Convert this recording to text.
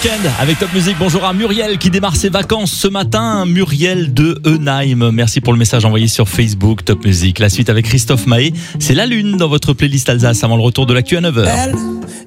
week-end avec Top Music. Bonjour à Muriel qui démarre ses vacances ce matin. Muriel de Enheim. Merci pour le message envoyé sur Facebook Top Music. La suite avec Christophe Maé. C'est la lune dans votre playlist Alsace avant le retour de l'actu à 9h.